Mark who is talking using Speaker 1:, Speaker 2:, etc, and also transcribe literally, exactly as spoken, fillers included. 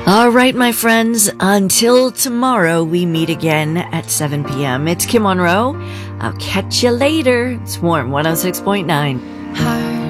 Speaker 1: All right, my friends, until tomorrow we meet again at seven p.m. It's Kim Monroe. I'll catch you later. It's Warm one oh six point nine.
Speaker 2: Heart